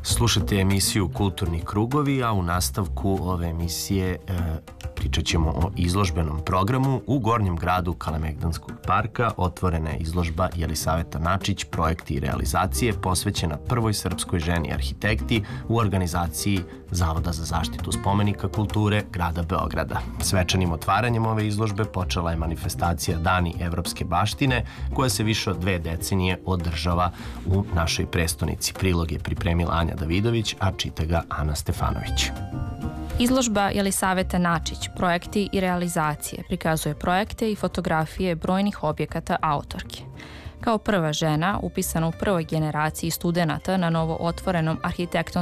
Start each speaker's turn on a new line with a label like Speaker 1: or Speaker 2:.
Speaker 1: Slušate emisiju Kulturni krugovi, a u nastavku ove emisije pričat ćemo o izložbenom programu. U Gornjem gradu Kalemegdanskog parka otvorena je izložba Jelisaveta Načić, projekti i realizacije, posvećena prvoj srpskoj ženi arhitekti u organizaciji Zavoda za zaštitu spomenika kulture grada Beograda. Svečanim otvaranjem ove izložbe počela je manifestacija Dani evropske baštine, koja se više od 2 decenije održava u našoj prestonici. Prilog je pripremila Anja Davidović, a čita ga Ana Stefanović.
Speaker 2: Izložba Jelisaveta Načić, projekti i realizacije, prikazuje projekte i fotografije brojnih objekata autorke. Kao prva žena, upisana u prvoj generaciji studenata na novo otvorenom arhitektonskom